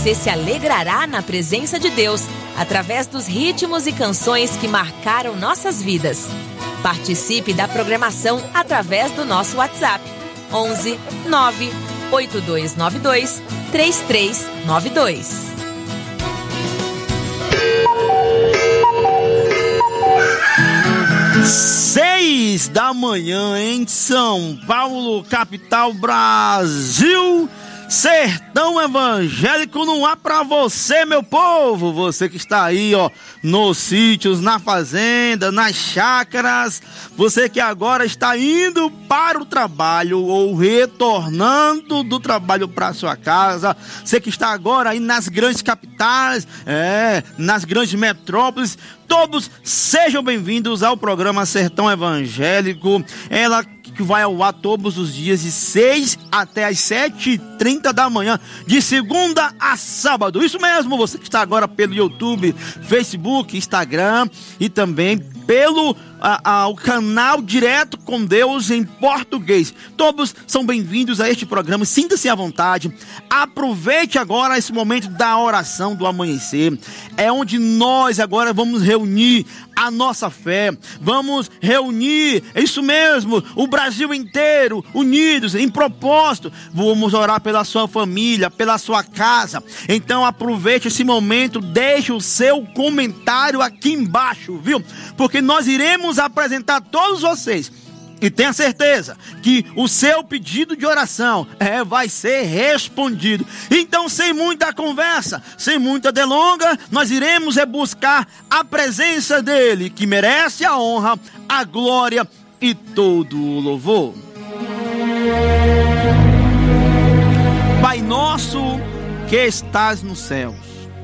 você se alegrará na presença de Deus através dos ritmos e canções que marcaram nossas vidas. Participe da programação através do nosso WhatsApp 11 9 8292 3392. Seis da manhã em São Paulo, capital, Brasil. Sertão Evangélico no ar pra você, meu povo. Você que está aí, ó, nos sítios, na fazenda, nas chácaras. Você que agora está indo para o trabalho ou retornando do trabalho para sua casa. Você que está agora aí nas grandes capitais, nas grandes metrópoles. Todos sejam bem-vindos ao programa Sertão Evangélico. Ela que vai ao ar todos os dias de 6 até as 7h30 da manhã, de segunda a sábado. Isso mesmo, você que está agora pelo YouTube, Facebook, Instagram e também pelo o canal Direto com Deus em português. Todos são bem-vindos a este programa. Sinta-se à vontade. Aproveite agora esse momento da oração do amanhecer. É onde nós agora vamos reunir a nossa fé. Vamos reunir, é isso mesmo, o Brasil inteiro, unidos em propósito. Vamos orar pela sua família, pela sua casa. Então aproveite esse momento, deixe o seu comentário aqui embaixo, viu? Porque nós iremos apresentar a todos vocês. E tenha certeza que o seu pedido de oração vai ser respondido. Então, sem muita conversa, sem muita delonga, nós iremos buscar a presença dele, que merece a honra, a glória e todo o louvor. Pai nosso que estás nos céus,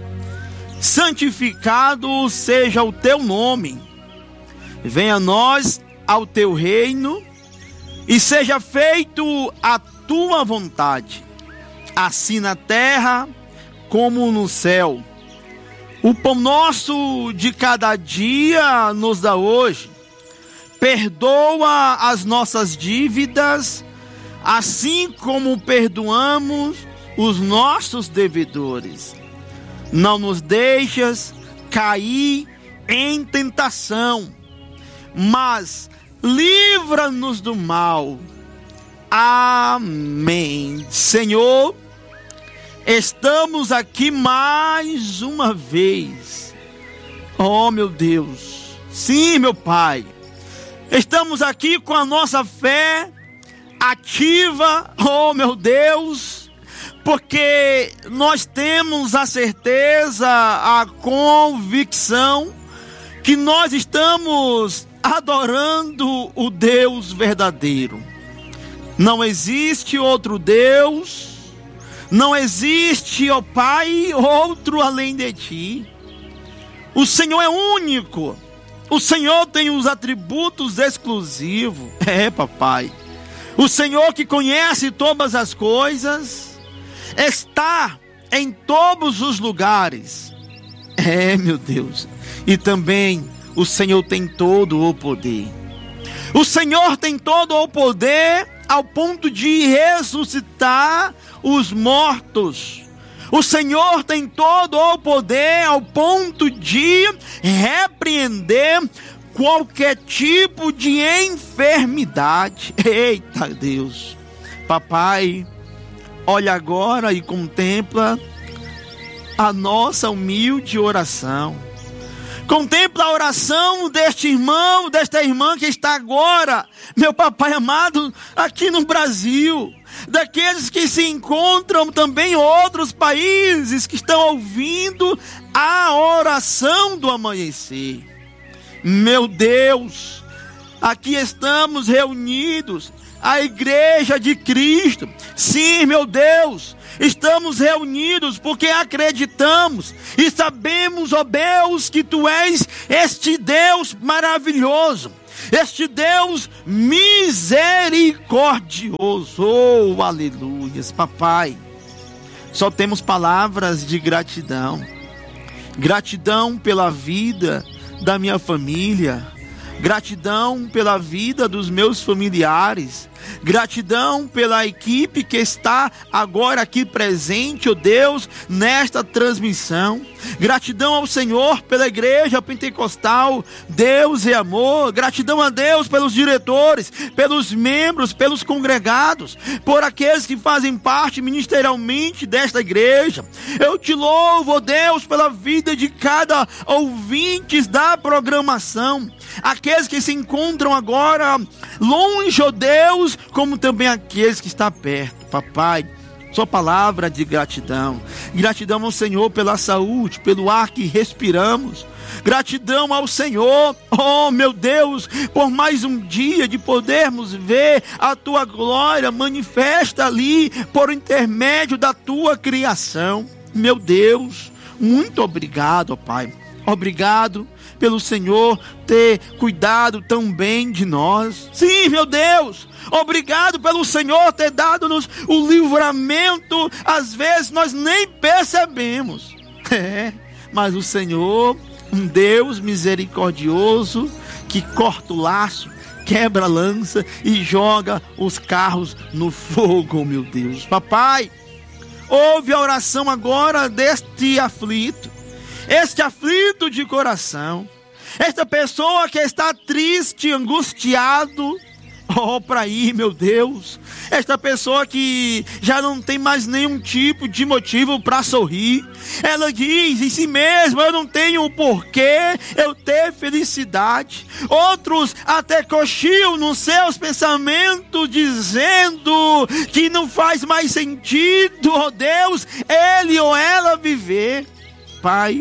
santificado seja o teu nome. Venha a nós ao teu reino e seja feito a tua vontade, assim na terra como no céu. O pão nosso de cada dia nos dá hoje. Perdoa as nossas dívidas, assim como perdoamos os nossos devedores. Não nos deixas cair em tentação, mas livra-nos do mal. Amém. Senhor, estamos aqui mais uma vez. Oh, meu Deus. Sim, meu Pai. Estamos aqui com a nossa fé ativa. Oh, meu Deus. Porque nós temos a certeza, a convicção que nós estamos adorando o Deus verdadeiro. Não existe outro Deus, não existe, ó Pai, outro além de Ti. O Senhor é único, o Senhor tem os atributos exclusivos. Papai, o Senhor que conhece todas as coisas, está em todos os lugares. Meu Deus. E também o Senhor tem todo o poder. O Senhor tem todo o poder ao ponto de ressuscitar os mortos. O Senhor tem todo o poder ao ponto de repreender qualquer tipo de enfermidade. Eita Deus. Papai, olha agora e contempla a nossa humilde oração. Contempla a oração deste irmão, desta irmã que está agora, meu papai amado, aqui no Brasil. Daqueles que se encontram também em outros países, que estão ouvindo a oração do amanhecer. Meu Deus, aqui estamos reunidos, a igreja de Cristo. Sim, meu Deus, estamos reunidos porque acreditamos e sabemos, ó Deus, que Tu és este Deus maravilhoso, este Deus misericordioso. Oh, aleluias, papai. Só temos palavras de gratidão. Gratidão pela vida da minha família. Gratidão pela vida dos meus familiares. Gratidão pela equipe que está agora aqui presente, ó Deus, nesta transmissão. Gratidão ao Senhor pela igreja pentecostal, Deus é amor. Gratidão a Deus pelos diretores, pelos membros, pelos congregados, por aqueles que fazem parte ministerialmente desta igreja. Eu te louvo, ó Deus, pela vida de cada ouvinte da programação, aqueles que se encontram agora longe, ó Deus, como também aqueles que estão perto. Papai, sua palavra de gratidão. Gratidão ao Senhor pela saúde, pelo ar que respiramos. Gratidão ao Senhor, oh meu Deus, por mais um dia de podermos ver a tua glória manifesta ali por intermédio da tua criação. Meu Deus, muito obrigado, ó Pai. Obrigado pelo Senhor ter cuidado tão bem de nós. Sim, meu Deus, obrigado pelo Senhor ter dado-nos o livramento. Às vezes nós nem percebemos. Mas o Senhor, um Deus misericordioso, que corta o laço, quebra a lança e joga os carros no fogo, meu Deus. Papai, ouve a oração agora deste aflito, este aflito de coração, esta pessoa que está triste, angustiado, para ir, meu Deus, esta pessoa que já não tem mais nenhum tipo de motivo para sorrir. Ela diz em si mesma: eu não tenho o porquê eu ter felicidade. Outros até cochilam nos seus pensamentos, dizendo que não faz mais sentido, ó Deus, ele ou ela viver. Pai,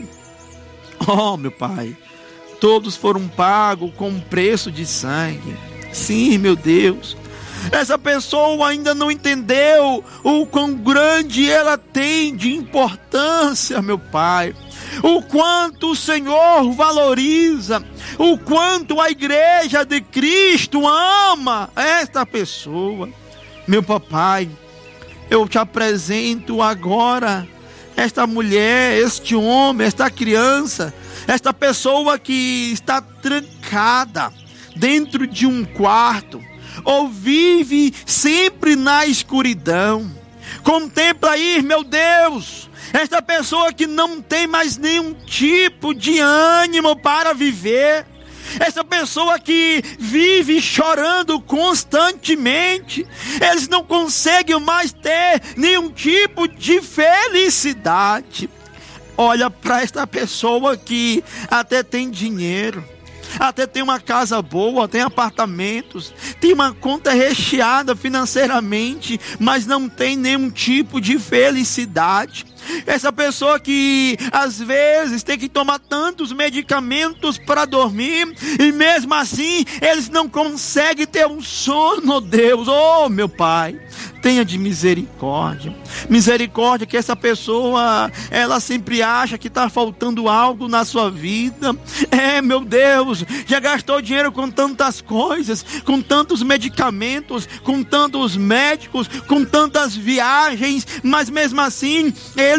oh meu Pai, todos foram pagos com um preço de sangue. Sim, meu Deus, essa pessoa ainda não entendeu o quão grande ela tem de importância, meu Pai. O quanto o Senhor valoriza, o quanto a igreja de Cristo ama esta pessoa. Meu papai, eu te apresento agora esta mulher, este homem, esta criança, esta pessoa que está trancada dentro de um quarto, ou vive sempre na escuridão. Contempla aí, meu Deus, esta pessoa que não tem mais nenhum tipo de ânimo para viver. Essa pessoa que vive chorando constantemente. Eles não conseguem mais ter nenhum tipo de felicidade. Olha para esta pessoa que até tem dinheiro, até tem uma casa boa, tem apartamentos, tem uma conta recheada financeiramente, mas não tem nenhum tipo de felicidade. Essa pessoa que às vezes tem que tomar tantos medicamentos para dormir, e mesmo assim eles não conseguem ter um sono, Deus. Oh meu Pai, tenha de misericórdia. Misericórdia, que essa pessoa, ela sempre acha que está faltando algo na sua vida. Meu Deus, já gastou dinheiro com tantas coisas, com tantos medicamentos, com tantos médicos, com tantas viagens, mas mesmo assim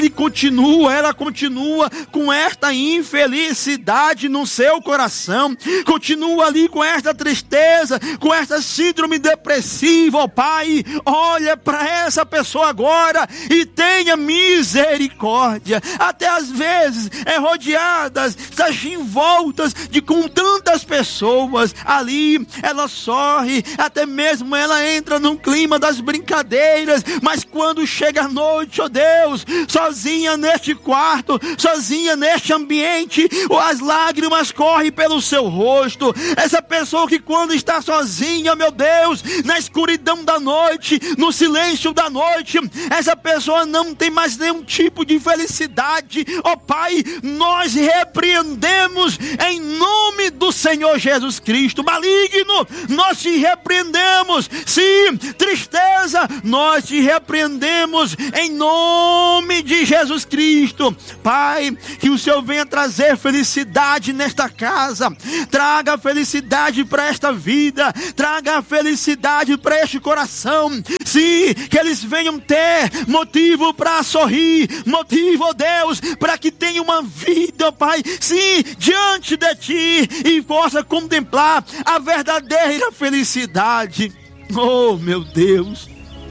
ela continua com esta infelicidade no seu coração, continua ali com esta tristeza, com esta síndrome depressiva. Oh Pai, olha para essa pessoa agora e tenha misericórdia. Até às vezes é rodeadas, está envoltas com tantas pessoas ali, ela sorri, até mesmo ela entra num clima das brincadeiras, mas quando chega a noite, oh Deus, sozinha neste quarto, sozinha neste ambiente, as lágrimas correm pelo seu rosto. Essa pessoa que quando está sozinha, meu Deus, na escuridão da noite, no silêncio da noite, essa pessoa não tem mais nenhum tipo de felicidade. Ó Pai, nós repreendemos em nome do Senhor Jesus Cristo. Maligno, nós te repreendemos. Sim, tristeza, nós te repreendemos em nome de Jesus Cristo. Pai, que o Senhor venha trazer felicidade nesta casa, traga felicidade para esta vida, traga felicidade para este coração. Sim, que eles venham ter motivo para sorrir, motivo, ó Deus, para que tenham uma vida, Pai, sim, diante de Ti, e possa contemplar a verdadeira felicidade. Oh, meu Deus.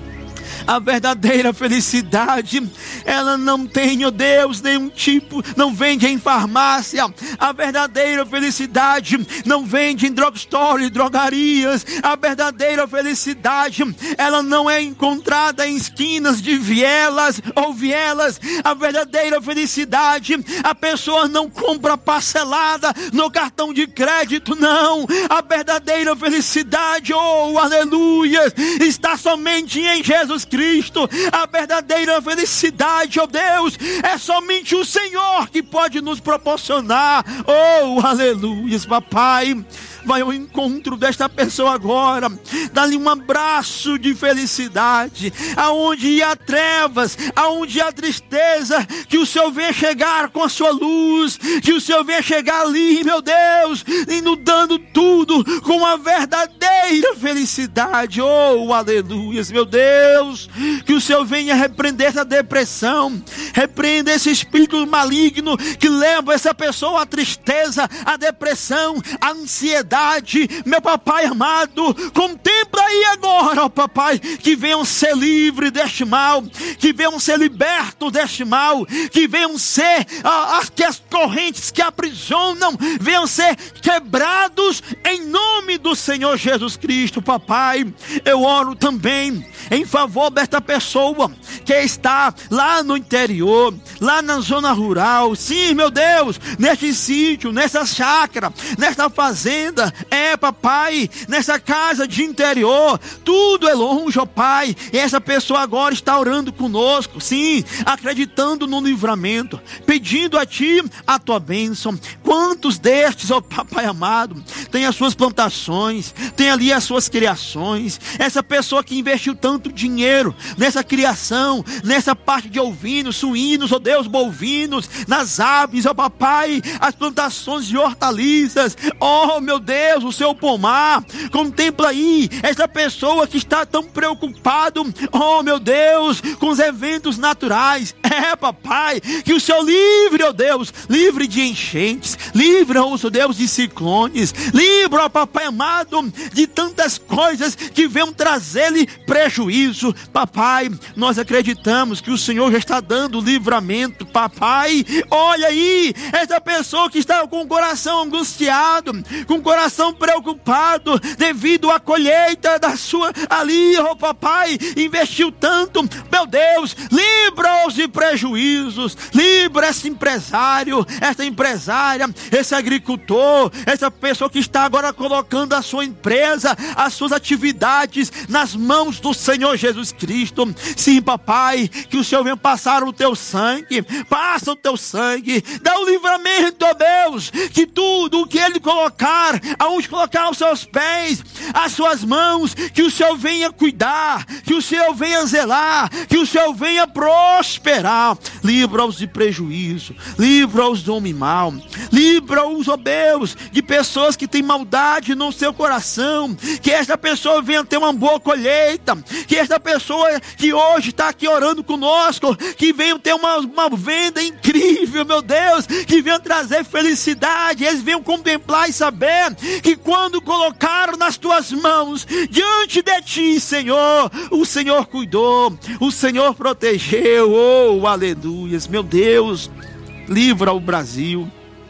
A verdadeira felicidade, ela não tem, ó Deus, nenhum tipo, não vende em farmácia. A verdadeira felicidade não vende em drugstore, drogarias. A verdadeira felicidade, ela não é encontrada em esquinas de vielas ou vielas. A verdadeira felicidade, a pessoa não compra parcelada no cartão de crédito, não. A verdadeira felicidade, oh, aleluia, está somente em Jesus Cristo. A verdadeira felicidade, ó Deus, é somente o Senhor que pode nos proporcionar. Oh, aleluia, papai. Vai ao encontro desta pessoa agora, dá-lhe um abraço de felicidade. Aonde há trevas, aonde há tristeza, que o Senhor venha chegar com a sua luz, que o Senhor venha chegar ali, meu Deus, inundando tudo com a verdadeira felicidade. Oh, aleluia, meu Deus, que o Senhor venha repreender essa depressão, repreenda esse espírito maligno que leva essa pessoa à tristeza, à depressão, à ansiedade. Meu papai amado, contempla aí agora, ó papai, que venham ser livres deste mal, que venham ser libertos deste mal, que venham ser que as correntes que aprisionam venham ser quebrados em nome do Senhor Jesus Cristo. Papai, eu oro também em favor desta pessoa que está lá no interior, lá na zona rural. Sim, meu Deus, neste sítio, nessa chácara, nesta fazenda, papai, nessa casa de interior, tudo é longe, ó Pai, e essa pessoa agora está orando conosco, sim, acreditando no livramento, pedindo a Ti a Tua bênção. Quantos destes, ó Papai amado, tem as suas plantações, tem ali as suas criações, essa pessoa que investiu tanto dinheiro nessa criação, nessa parte de ovinos, suínos, ó Deus, bovinos, nas aves, ó Papai, as plantações de hortaliças, ó meu Deus, o seu pomar, contempla aí essa pessoa que está tão preocupado, oh meu Deus, com os eventos naturais. Papai, que o Senhor livre, ó Deus, livre de enchentes, livre, ó Deus, de ciclones, livre, ó Papai amado, de tantas coisas que venham trazer-lhe prejuízo. Papai, nós acreditamos que o Senhor já está dando livramento. Papai, olha aí essa pessoa que está com o coração angustiado, com o coração preocupado devido à colheita da sua ali, oh papai, investiu tanto, meu Deus, livra-os de prejuízos, livra esse empresário, essa empresária, esse agricultor, essa pessoa que está agora colocando a sua empresa, as suas atividades nas mãos do Senhor Jesus Cristo. Sim, papai, que o Senhor venha passar o teu sangue, passa o teu sangue, dá o livramento, ó Deus, que tudo o que ele colocar, aonde colocar os seus pés, as suas mãos, que o Senhor venha cuidar, que o Senhor venha zelar, que o Senhor venha prosperar. Livra-os de prejuízo, livra-os do homem mau, livra-os, ó Deus, de pessoas que têm maldade no seu coração, que esta pessoa venha ter uma boa colheita, que esta pessoa que hoje está aqui orando conosco, que venha ter uma venda incrível, meu Deus, que venha trazer felicidade, eles venham contemplar e saber que quando colocaram nas tuas mãos, diante de ti, Senhor, o Senhor cuidou, o Senhor protegeu. Oh, aleluias, meu Deus, livra o Brasil,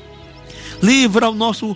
livra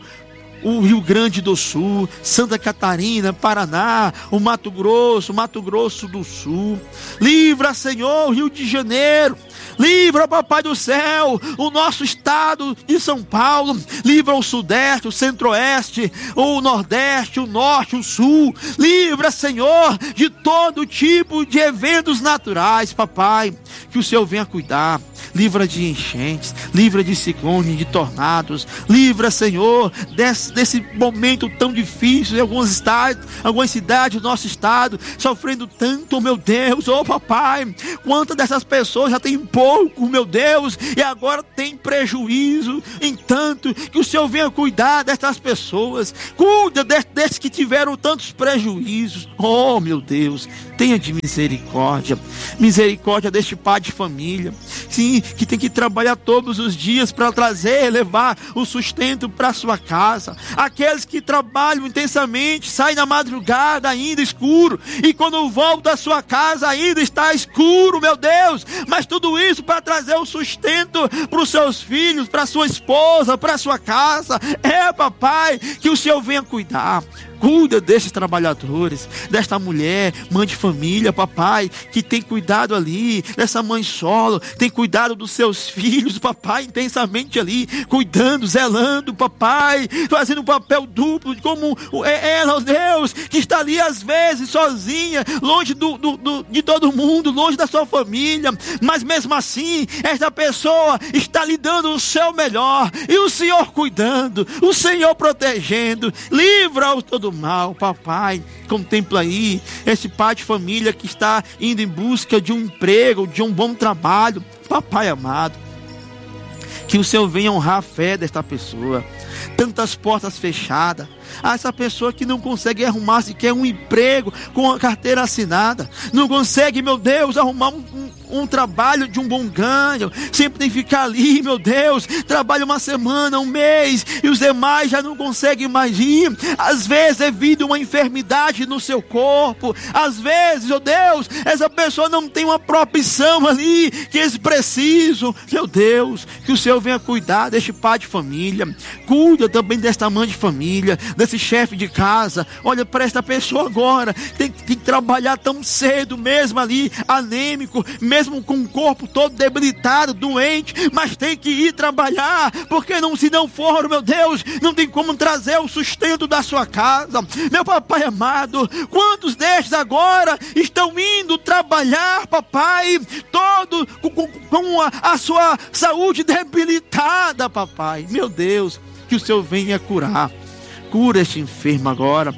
o Rio Grande do Sul, Santa Catarina, Paraná, o Mato Grosso do Sul. Livra, Senhor, o Rio de Janeiro. Livra, Papai do céu, o nosso estado de São Paulo. Livra o Sudeste, o Centro-Oeste, o Nordeste, o Norte, o Sul. Livra, Senhor, de todo tipo de eventos naturais, Papai. Que o Senhor venha cuidar. Livra de enchentes, livra de ciclones, de tornados. Livra, Senhor, desse momento tão difícil em algumas cidades do nosso estado, sofrendo tanto, meu Deus, oh papai, quantas dessas pessoas já têm imposto pouco, meu Deus, e agora tem prejuízo. Entanto, que o Senhor venha cuidar dessas pessoas. Cuida desses que tiveram tantos prejuízos. Oh, meu Deus, tenha de misericórdia. Misericórdia deste pai de família. Sim, que tem que trabalhar todos os dias para trazer, levar o sustento para sua casa. Aqueles que trabalham intensamente, saem na madrugada ainda escuro, e quando voltam à sua casa ainda está escuro, meu Deus. Mas tudo isso para trazer o sustento para os seus filhos, para sua esposa, para sua casa. Papai, que o Senhor venha cuidar. Cuida desses trabalhadores, desta mulher, mãe de família, papai, que tem cuidado ali, dessa mãe solo, tem cuidado dos seus filhos, papai, intensamente ali, cuidando, zelando, papai, fazendo um papel duplo, como ela, Deus, que está ali às vezes sozinha, longe de todo mundo, longe da sua família, mas mesmo assim, esta pessoa está lhe dando o seu melhor, e o Senhor cuidando, o Senhor protegendo, livra-o todo mal. Papai, contempla aí esse pai de família que está indo em busca de um emprego, de um bom trabalho. Papai amado, que o Senhor venha honrar a fé desta pessoa. Tantas portas fechadas, essa pessoa que não consegue arrumar sequer um emprego com a carteira assinada, não consegue, meu Deus, arrumar um trabalho de um bom ganho, sempre tem que ficar ali, meu Deus, trabalha uma semana, um mês, e os demais já não conseguem mais ir, às vezes devido a uma enfermidade no seu corpo, às vezes, meu Deus, essa pessoa não tem uma profissão ali, que eles precisam, meu Deus, que o Senhor venha cuidar deste pai de família, cuida também desta mãe de família, desse chefe de casa. Olha para esta pessoa agora, tem que trabalhar tão cedo mesmo ali, anêmico, mesmo com o corpo todo debilitado, doente, mas tem que ir trabalhar, porque se não for, meu Deus, não tem como trazer o sustento da sua casa. Meu papai amado, quantos destes agora estão indo trabalhar, papai, todo com a sua saúde debilitada, papai, meu Deus, que o Senhor venha curar. Cura este enfermo agora.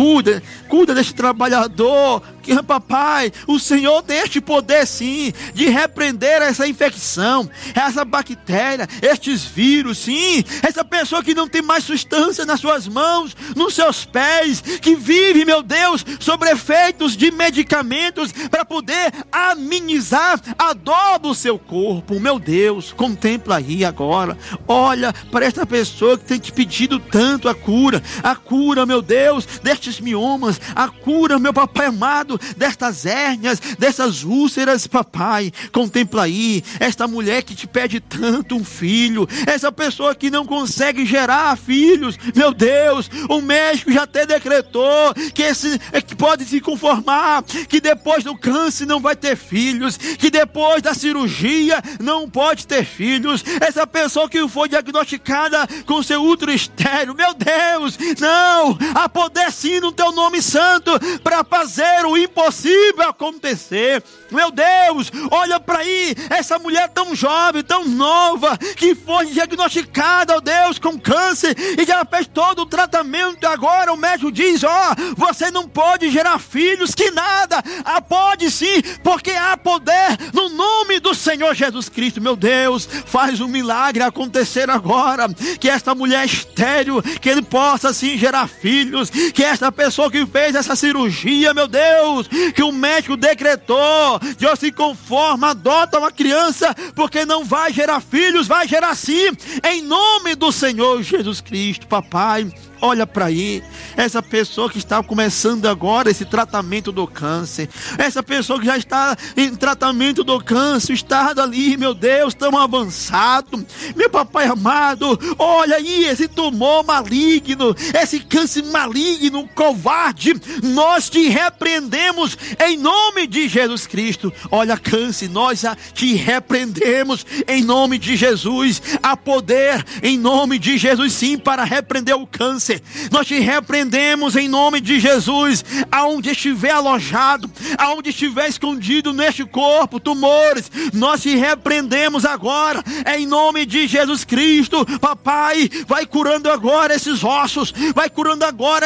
Cuida deste trabalhador. Que, papai, o Senhor tem este poder sim, de repreender essa infecção, essa bactéria, estes vírus, sim, essa pessoa que não tem mais substância nas suas mãos, nos seus pés, que vive, meu Deus, sobre efeitos de medicamentos para poder amenizar a dor do seu corpo. Meu Deus, contempla aí agora, olha para esta pessoa que tem te pedido tanto a cura, meu Deus, destes miomas, a cura, meu papai amado, destas hérnias, dessas úlceras, papai, contempla aí, esta mulher que te pede tanto um filho, essa pessoa que não consegue gerar filhos, meu Deus, o médico já até decretou que pode se conformar, que depois do câncer não vai ter filhos, que depois da cirurgia não pode ter filhos, essa pessoa que foi diagnosticada com seu útero estéril, meu Deus, não, há poder sim no teu nome santo, para fazer o impossível acontecer. Meu Deus, olha para aí, essa mulher tão jovem, tão nova, que foi diagnosticada, ó Deus, com câncer, e já fez todo o tratamento, e agora o médico diz, você não pode gerar filhos, que nada, pode sim, porque há poder no nome do Senhor Jesus Cristo. Meu Deus, faz um milagre acontecer agora, que esta mulher estéril, que ele possa sim gerar filhos, que esta pessoa que fez essa cirurgia, meu Deus, que o médico decretou, Deus se conforma, adota uma criança, porque não vai gerar filhos, vai gerar sim, em nome do Senhor Jesus Cristo. Papai, olha para aí, essa pessoa que está começando agora esse tratamento do câncer, essa pessoa que já está em tratamento do câncer, estado ali, meu Deus, tão avançado, meu papai amado, olha aí, esse tumor maligno, esse câncer maligno, covarde, nós te repreendemos em nome de Jesus Cristo. Olha, câncer, nós já te repreendemos em nome de Jesus. Há poder em nome de Jesus sim para repreender o câncer. Nós te repreendemos em nome de Jesus, aonde estiver alojado, aonde estiver escondido neste corpo, tumores, nós te repreendemos agora, em nome de Jesus Cristo. Papai, vai curando agora esses ossos, vai curando agora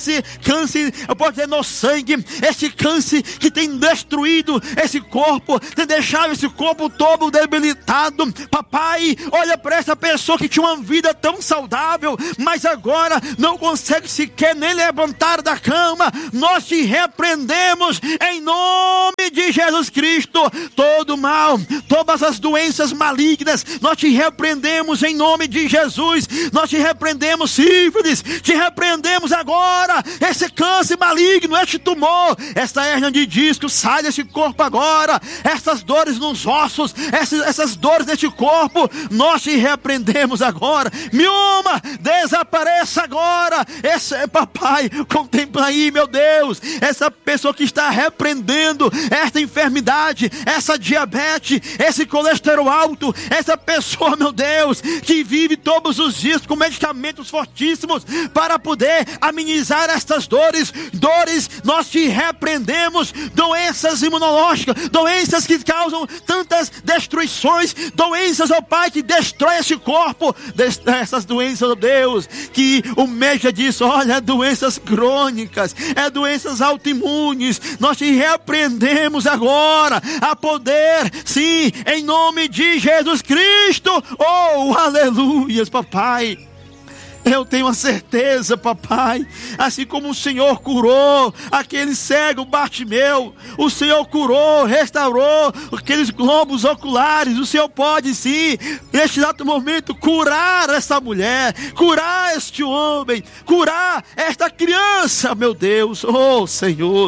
esse câncer, eu posso dizer, no sangue, esse câncer que tem destruído esse corpo, tem deixado esse corpo todo debilitado. Papai, olha para essa pessoa que tinha uma vida tão saudável, mas agora não consegue sequer nem levantar da cama. Nós te repreendemos em nome de Jesus Cristo. Todo mal, todas as doenças malignas, nós te repreendemos em nome de Jesus. Nós te repreendemos sífilis, te repreendemos agora esse câncer maligno, este tumor, essa hérnia de disco, sai desse corpo agora. Essas dores nos ossos, essas dores neste corpo, nós te repreendemos agora. Mioma, desapareça agora. Papai, contempla aí, meu Deus, essa pessoa que está repreendendo esta enfermidade, essa diabetes, esse colesterol alto, essa pessoa, meu Deus, que vive todos os dias com medicamentos fortíssimos para poder amenizar estas dores. Nós te repreendemos. Doenças imunológicas, doenças que causam tantas destruições, doenças, ó Pai, que destrói esse corpo, essas doenças, ó Deus, que o médico diz, olha, doenças crônicas, doenças autoimunes, nós te repreendemos agora, a poder, sim, em nome de Jesus Cristo. Oh, aleluias, papai. Eu tenho a certeza, papai, assim como o Senhor curou aquele cego Bartimeu, o Senhor curou, restaurou aqueles globos oculares, o Senhor pode sim, neste exato momento, curar essa mulher, curar este homem, curar esta criança, meu Deus. Oh, Senhor,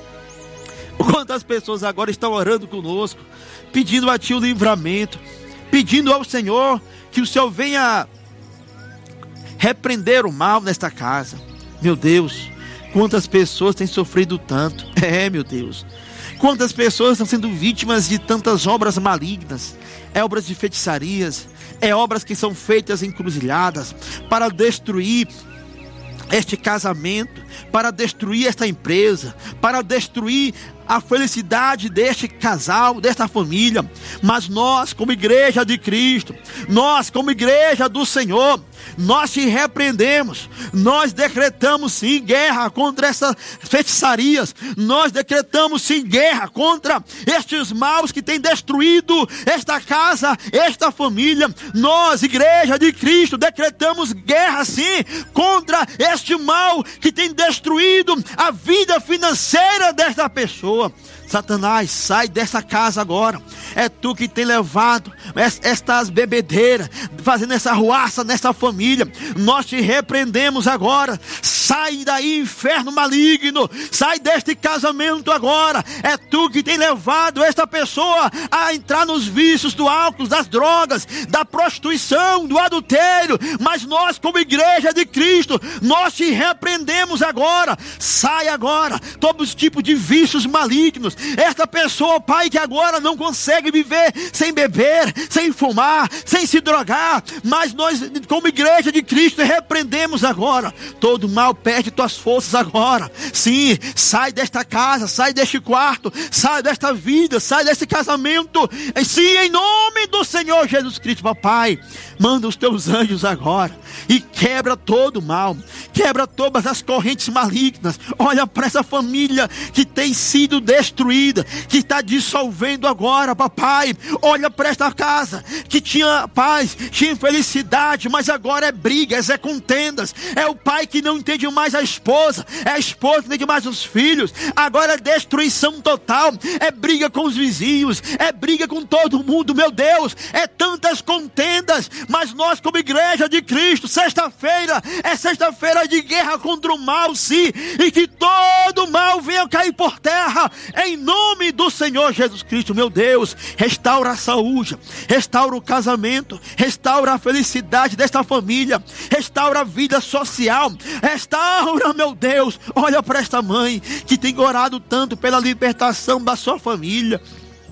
quantas pessoas agora estão orando conosco, pedindo a Ti o livramento, pedindo ao Senhor que o Senhor venha repreender o mal nesta casa. Meu Deus, quantas pessoas têm sofrido tanto. Meu Deus, quantas pessoas estão sendo vítimas de tantas obras malignas, obras de feitiçarias, obras que são feitas encruzilhadas para destruir este casamento, para destruir esta empresa, para destruir a felicidade deste casal, desta família. Mas nós, como igreja de Cristo, nós, como igreja do Senhor, nós te repreendemos. Nós decretamos sim guerra contra essas feitiçarias. Nós decretamos sim guerra contra estes maus que têm destruído esta casa, esta família. Nós, igreja de Cristo, decretamos guerra sim contra este mal que tem destruído a vida financeira desta pessoa. Satanás, sai dessa casa agora. É tu que tem levado estas bebedeiras, fazendo essa ruaça nessa família. Nós te repreendemos agora. Sai daí, inferno maligno. Sai deste casamento agora. É tu que tem levado esta pessoa a entrar nos vícios do álcool, das drogas, da prostituição, do adultério. Mas nós, como igreja de Cristo, nós te repreendemos agora. Sai agora todos os tipos de vícios malignos. Esta pessoa, Pai, que agora não consegue viver sem beber, sem fumar, sem se drogar, mas nós, como igreja de Cristo, repreendemos agora. Todo mal perde tuas forças agora. Sim, sai desta casa, sai deste quarto, sai desta vida, sai deste casamento. Sim, em nome do Senhor Jesus Cristo, papai, manda os teus anjos agora e quebra todo o mal, quebra todas as correntes malignas. Olha para essa família que tem sido destruída, que está dissolvendo agora, papai. Olha para esta casa que tinha paz, tinha felicidade, mas agora é brigas, é contendas. É o pai que não entende mais a esposa, é a esposa que não entende mais os filhos. Agora é destruição total, é briga com os vizinhos, é briga com todo mundo, meu Deus. É tantas contendas, mas nós, como igreja de Cristo, sexta-feira é sexta-feira de guerra contra o mal, sim, e que todo mal venha cair por terra, em nome do Senhor Jesus Cristo. Meu Deus, restaura a saúde, restaura o casamento, restaura a felicidade desta família, restaura a vida social, restaura, meu Deus. Olha para esta mãe que tem orado tanto pela libertação da sua família.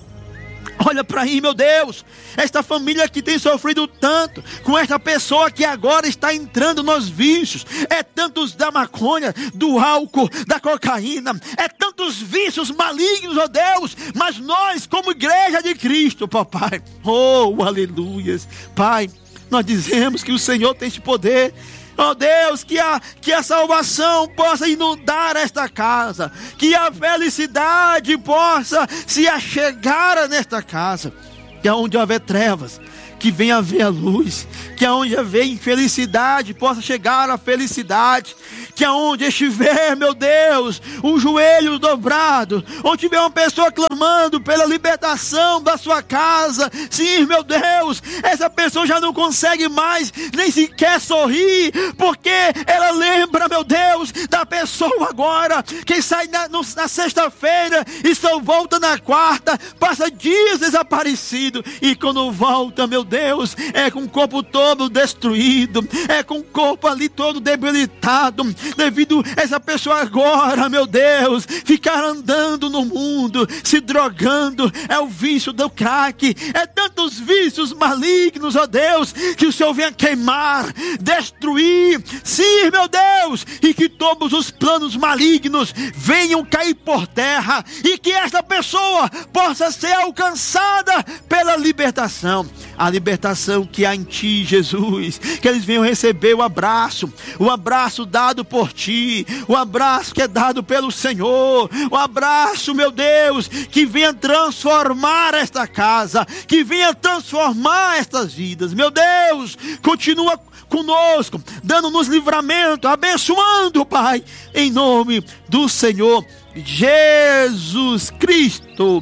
Olha para aí, meu Deus, esta família que tem sofrido tanto com esta pessoa que agora está entrando nos vícios. É tantos da maconha, do álcool, da cocaína, é tantos vícios malignos, ó Deus. Mas nós, como igreja de Cristo, papai, oh, aleluias, Pai, nós dizemos que o Senhor tem esse poder Ó Deus, que a salvação possa inundar esta casa, que a felicidade possa se achegar nesta casa, que aonde houver trevas, que venha haver a luz, que aonde haver infelicidade possa chegar a felicidade, que aonde estiver, meu Deus, um joelho dobrado, onde tiver uma pessoa clamando pela libertação da sua casa, sim, meu Deus, essa pessoa já não consegue mais nem sequer sorrir, porque ela lembra, meu Deus, da pessoa agora, que sai na sexta-feira e só volta na quarta, passa dias desaparecido, e quando volta, meu Deus, é com o corpo todo destruído, é com o corpo ali todo debilitado, devido a essa pessoa agora, meu Deus, ficar andando no mundo, se drogando, é o vício do crack, é tantos vícios malignos, ó Deus, que o Senhor venha queimar, destruir, sim, meu Deus, e que todos os planos malignos venham cair por terra, e que esta pessoa possa ser alcançada pela libertação, a libertação que há em Ti, Jesus, que eles venham receber o abraço dado por Ti, o abraço que é dado pelo Senhor, o abraço, meu Deus, que venha transformar esta casa, que venha transformar estas vidas, meu Deus, continua conosco, dando-nos livramento, abençoando, Pai, em nome do Senhor Jesus Cristo,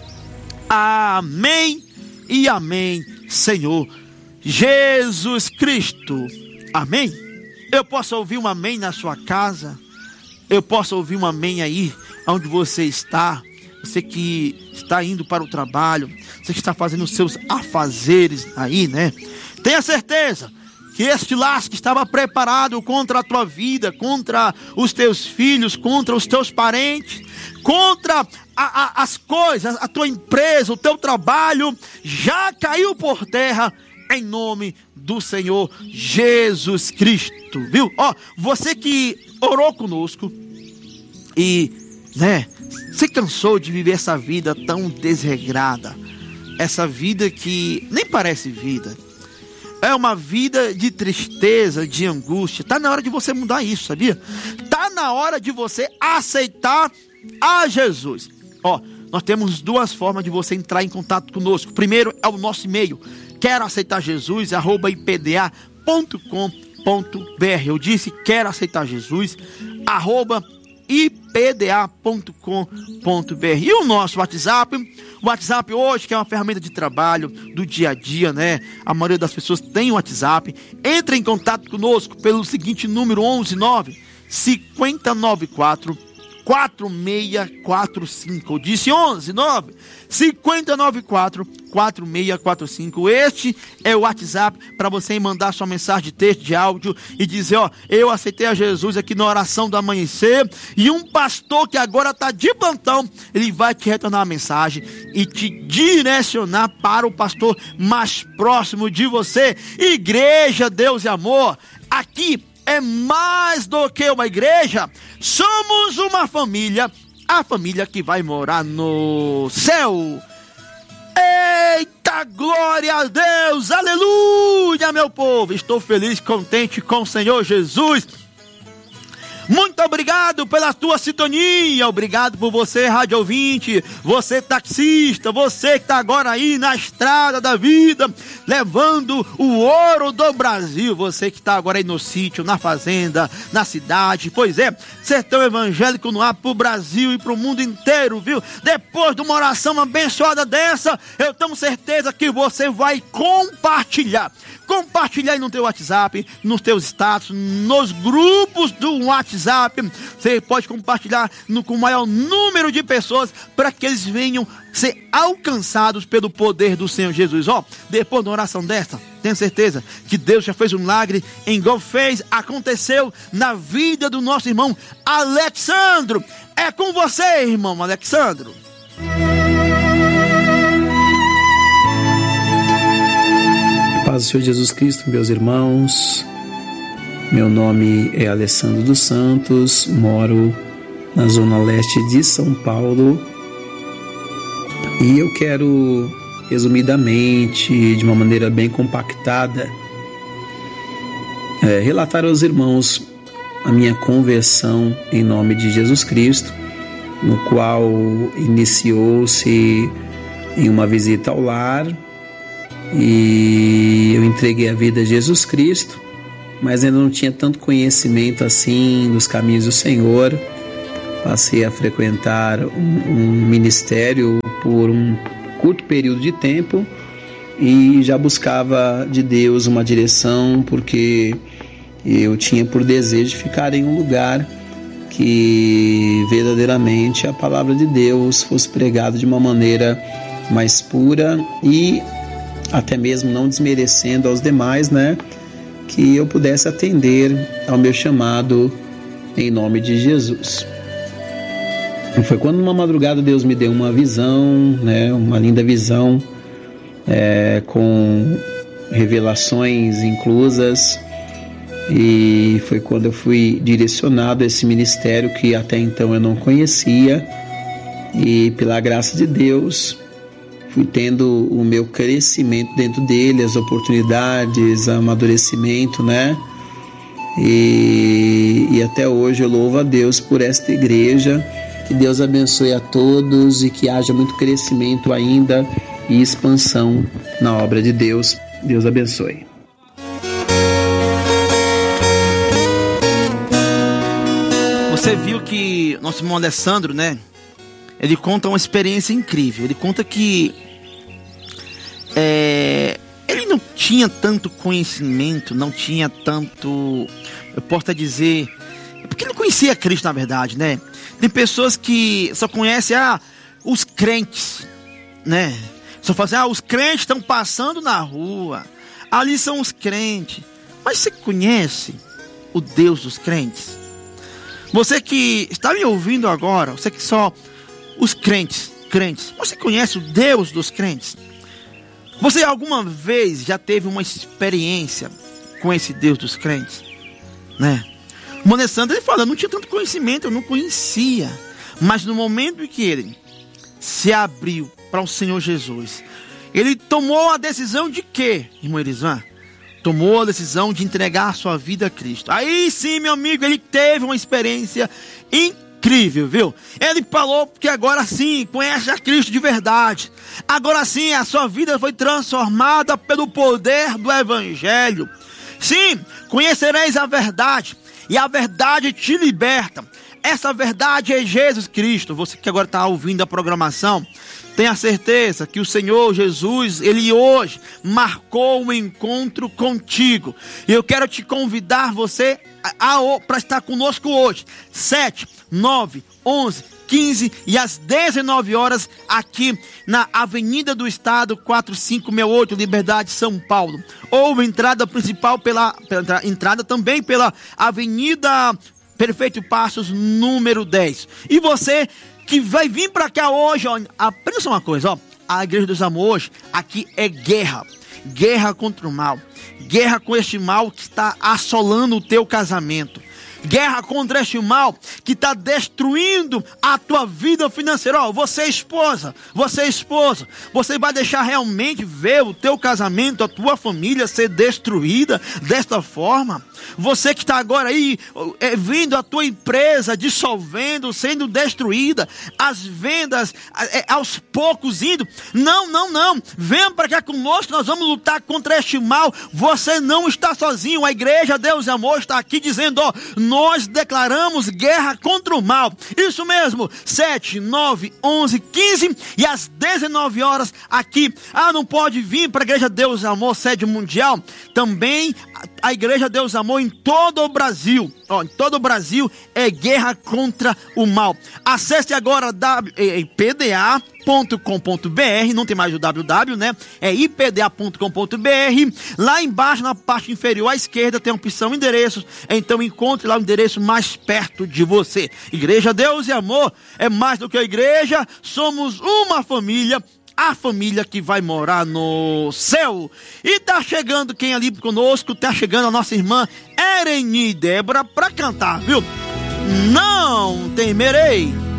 amém e amém, Senhor Jesus Cristo, amém. Eu posso ouvir um amém na sua casa, eu posso ouvir um amém aí onde você está, você que está indo para o trabalho, você que está fazendo os seus afazeres aí, né? Tenha certeza que este laço que estava preparado contra a tua vida, contra os teus filhos, contra os teus parentes, contra as coisas, a tua empresa, o teu trabalho, já caiu por terra, em nome do Senhor Jesus Cristo, viu? Ó, você que orou conosco e, né, se cansou de viver essa vida tão desregrada, essa vida que nem parece vida, é uma vida de tristeza, de angústia. Tá na hora de você mudar isso, sabia? Tá na hora de você aceitar a Jesus. Ó, nós temos duas formas de você entrar em contato conosco. Primeiro é o nosso e-mail, quero aceitar Jesus, @ipda.com.br. Eu disse, quero aceitar Jesus, @ipda.com.br. E o nosso WhatsApp, o WhatsApp hoje, que é uma ferramenta de trabalho do dia a dia, né? A maioria das pessoas tem o WhatsApp. Entre em contato conosco pelo seguinte número: 119 5094 4645. Eu disse 119 5094 4645. Este é o WhatsApp para você mandar sua mensagem de texto, de áudio e dizer: ó, eu aceitei a Jesus aqui na oração do amanhecer, e um pastor que agora está de plantão, ele vai te retornar a mensagem e te direcionar para o pastor mais próximo de você. Igreja Deus e Amor, aqui é mais do que uma igreja, somos uma família, a família que vai morar no céu. Eita, glória a Deus, aleluia, meu povo, estou feliz, contente com o Senhor Jesus. Muito obrigado pela tua sintonia, obrigado por você, rádio ouvinte, você taxista, você que está agora aí na estrada da vida, levando o ouro do Brasil, você que está agora aí no sítio, na fazenda, na cidade, pois é, sertão evangélico no ar para o Brasil e para o mundo inteiro, viu? Depois de uma oração abençoada dessa, eu tenho certeza que você vai compartilhar aí no teu WhatsApp, nos teus status, nos grupos do WhatsApp. Você pode compartilhar com o maior número de pessoas, para que eles venham ser alcançados pelo poder do Senhor Jesus. Ó, depois de uma oração dessa, tenho certeza que Deus já fez um milagre, aconteceu na vida do nosso irmão Alexandro. É com você, irmão Alexandro. Paz do Senhor Jesus Cristo, meus irmãos. Meu nome é Alessandro dos Santos, moro na zona leste de São Paulo, e eu quero, resumidamente, de uma maneira bem compactada, relatar aos irmãos a minha conversão em nome de Jesus Cristo, no qual iniciou-se em uma visita ao lar, e eu entreguei a vida a Jesus Cristo, mas ainda não tinha tanto conhecimento assim dos caminhos do Senhor. Passei a frequentar um ministério por um curto período de tempo e já buscava de Deus uma direção, porque eu tinha por desejo de ficar em um lugar que verdadeiramente a palavra de Deus fosse pregada de uma maneira mais pura e até mesmo não desmerecendo aos demais, né? Que eu pudesse atender ao meu chamado em nome de Jesus. E foi quando numa madrugada Deus me deu uma visão, né? Uma linda visão, com revelações inclusas, e foi quando eu fui direcionado a esse ministério que até então eu não conhecia, e pela graça de Deus fui tendo o meu crescimento dentro dele, as oportunidades, amadurecimento, né? E até hoje eu louvo a Deus por esta igreja. Que Deus abençoe a todos e que haja muito crescimento ainda e expansão na obra de Deus. Deus abençoe. Você viu que nosso irmão Alessandro, né? Ele conta uma experiência incrível. Ele conta que ele não tinha tanto conhecimento, não tinha tanto, eu posso até dizer, porque ele não conhecia Cristo na verdade, né? Tem pessoas que só conhecem os crentes, né? Só fazem, os crentes estão passando na rua, ali são os crentes. Mas você conhece o Deus dos crentes? Você que está me ouvindo agora, você que só os crentes, você conhece o Deus dos crentes? Você alguma vez já teve uma experiência com esse Deus dos crentes, né? O irmão Alessandro, ele fala, eu não tinha tanto conhecimento, eu não conhecia. Mas no momento em que ele se abriu para o Senhor Jesus, ele tomou a decisão de quê, irmão Elisvan? Tomou a decisão de entregar a sua vida a Cristo. Aí sim, meu amigo, ele teve uma experiência incrível, viu? Ele falou que agora sim conhece a Cristo de verdade. Agora sim a sua vida foi transformada pelo poder do Evangelho. Sim, conhecereis a verdade e a verdade te liberta. Essa verdade é Jesus Cristo. Você que agora está ouvindo a programação, tenha certeza que o Senhor Jesus, Ele hoje marcou um encontro contigo. E eu quero te convidar você para estar conosco hoje, 7, 9, 11, 15 e às 19 horas aqui na Avenida do Estado 4568, Liberdade, São Paulo. Ou entrada principal pela entrada também pela Avenida Perfeito Passos, número 10. E você que vai vir para cá hoje, ó, aprenda só uma coisa, ó, a Igreja dos Amor hoje, aqui é guerra contra o mal, guerra com este mal que está assolando o teu casamento, guerra contra este mal que está destruindo a tua vida financeira. Ó, você esposa, você vai deixar realmente ver o teu casamento, a tua família ser destruída desta forma? Você que está agora aí vendo a tua empresa dissolvendo, sendo destruída, as vendas aos poucos indo, não, venha para cá conosco, nós vamos lutar contra este mal. Você não está sozinho, a Igreja Deus e Amor está aqui dizendo, ó, nós declaramos guerra contra o mal. Isso mesmo, 7, 9, 11, 15 e às 19 horas aqui. Não pode vir para a Igreja Deus e Amor, sede mundial? Também a Igreja Deus e Amor em todo o Brasil. Ó, em todo o Brasil é guerra contra o mal. Acesse agora ipda.com.br, não tem mais o www, né? É ipda.com.br. Lá embaixo, na parte inferior à esquerda, tem a opção endereços. Então encontre lá o endereço mais perto de você. Igreja Deus e Amor é mais do que a igreja, somos uma família. A família que vai morar no céu. E tá chegando quem ali conosco? Tá chegando a nossa irmã Ereni Débora para cantar, viu? Não temerei.